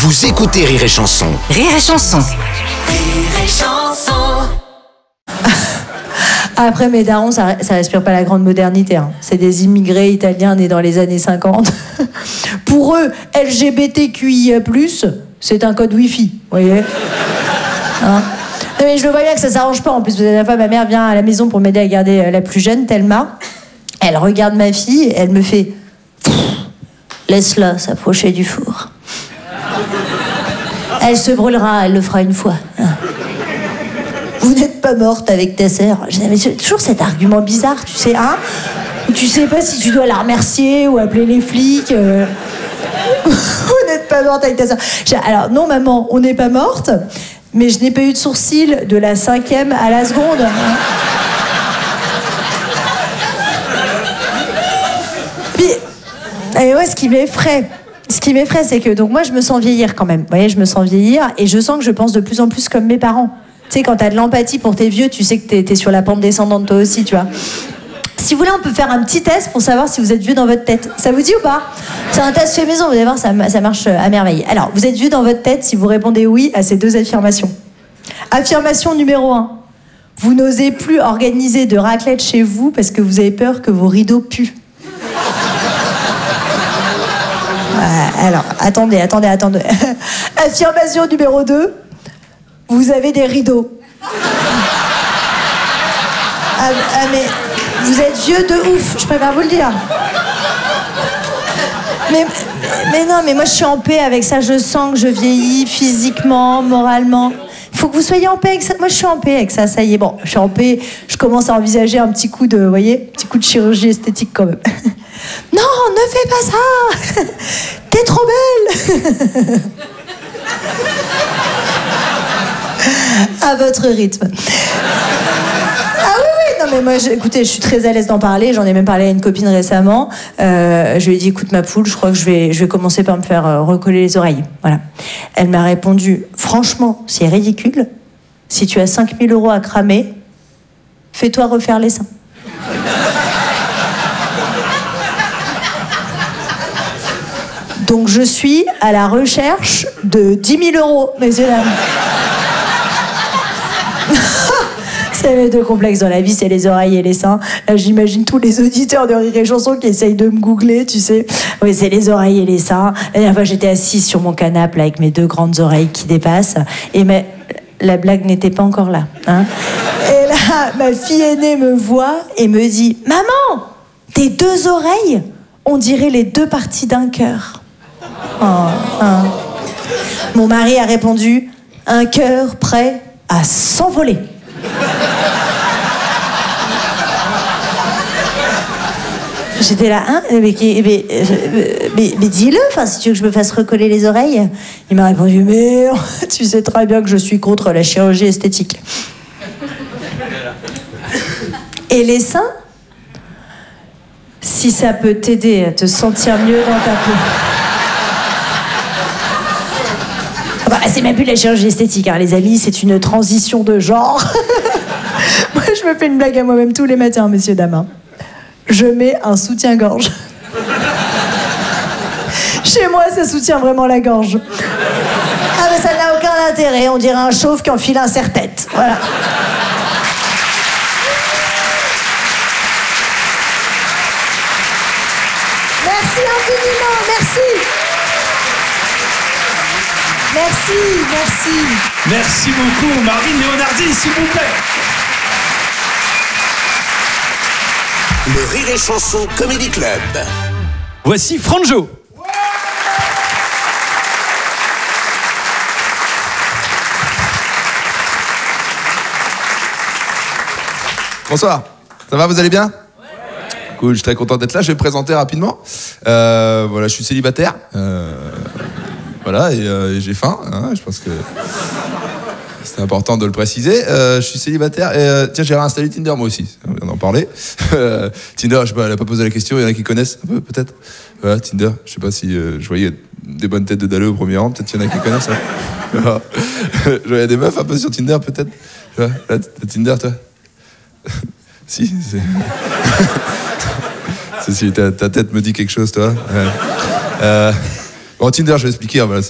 Vous écoutez Rire et Chanson. Rire et Chanson. Rire et Chanson. Après, mes darons, ça respire pas la grande modernité. Hein. C'est des immigrés italiens nés dans les années 50. Pour eux, LGBTQIA+, c'est un code Wi-Fi, vous voyez hein. Non, mais je le vois bien que ça s'arrange pas. En plus, la dernière fois, ma mère vient à la maison pour m'aider à garder la plus jeune, Thelma. Elle regarde ma fille et elle me fait « Laisse-la s'approcher du four. Elle se brûlera, elle le fera une fois. » Vous n'êtes pas morte avec ta sœur. J'avais toujours cet argument bizarre, tu sais, hein. Tu sais pas si tu dois la remercier ou appeler les flics. Vous n'êtes pas morte avec ta sœur. Alors, non, maman, on n'est pas morte, mais je n'ai pas eu de sourcils de la 5e à la seconde. Puis, et ouais, ce qui m'effraie, c'est que, donc moi, je me sens vieillir quand même. Vous voyez, je me sens vieillir et je sens que je pense de plus en plus comme mes parents. Tu sais, quand t'as de l'empathie pour tes vieux, tu sais que t'es sur la pente descendante toi aussi, tu vois. Si vous voulez, on peut faire un petit test pour savoir si vous êtes vieux dans votre tête. Ça vous dit ou pas? C'est un test fait maison, vous allez voir, ça marche à merveille. Alors, vous êtes vieux dans votre tête si vous répondez oui à ces 2 affirmations. Affirmation numéro 1. Vous n'osez plus organiser de raclette chez vous parce que vous avez peur que vos rideaux puent. Alors, attendez. Affirmation numéro 2. Vous avez des rideaux. Mais vous êtes vieux de ouf, je préfère vous le dire. Mais non, mais moi je suis en paix avec ça, je sens que je vieillis physiquement, moralement. Il faut que vous soyez en paix avec ça. Moi je suis en paix avec ça, ça y est. Bon, je suis en paix, je commence à envisager un petit coup de, vous voyez, petit coup de chirurgie esthétique quand même. Non, ne fais pas ça. T'es trop belle. À votre rythme. Ah oui, non mais moi, écoutez, je suis très à l'aise d'en parler. J'en ai même parlé à une copine récemment. Je lui ai dit, écoute ma poule, je crois que je vais commencer par me faire recoller les oreilles. Voilà. Elle m'a répondu, franchement, c'est ridicule. Si tu as 5 000 € à cramer, fais-toi refaire les seins. Donc je suis à la recherche de 10 000 €, messieurs dames. C'est mes 2 complexes dans la vie, c'est les oreilles et les seins. Là, j'imagine tous les auditeurs de Rire et Chanson qui essayent de me googler, tu sais. Oui, c'est les oreilles et les seins. La dernière fois, j'étais assise sur mon canapé là, avec mes 2 grandes oreilles qui dépassent. Et la blague n'était pas encore là. Hein. Et là, ma fille aînée me voit et me dit « Maman, tes 2 oreilles, on dirait les 2 parties d'un cœur. » Mon mari a répondu « Un cœur prêt à s'envoler. » J'étais là, hein, mais dis-le, si tu veux que je me fasse recoller les oreilles. Il m'a répondu, mais tu sais très bien que je suis contre la chirurgie esthétique. Et les seins, si ça peut t'aider à te sentir mieux dans ta peau. C'est même plus la chirurgie esthétique, hein, les amis, c'est une transition de genre. Moi, je me fais une blague à moi-même tous les matins, messieurs, dames. Je mets un soutien-gorge. Chez moi, ça soutient vraiment la gorge. Ah, mais ça n'a aucun intérêt, on dirait un chauve qui enfile un serre-tête. Voilà. Merci infiniment, merci. Merci. Merci beaucoup, Marvin Leonardi, s'il vous plaît. Le Rire et Chanson Comedy Club. Voici Franjo. Bonsoir, ça va, vous allez bien? Cool, je suis très content d'être là, je vais me présenter rapidement. Voilà, je suis célibataire. Voilà, et j'ai faim, hein, je pense que c'est important de le préciser. Je suis célibataire et tiens, j'ai réinstallé Tinder moi aussi, on vient d'en parler. Tinder, je sais pas, elle a pas posé la question, il y en a qui connaissent un peu peut-être. Voilà, Tinder, je sais pas si je voyais des bonnes têtes de Dalleux au premier rang, peut-être qu'il y en a qui connaissent. Hein. Je voyais des meufs un peu sur Tinder peut-être. Tu vois, là, t'as Tinder toi? Si, c'est... Si, ta tête me dit quelque chose, toi. Ouais. Bon, Tinder, je vais expliquer. Voilà,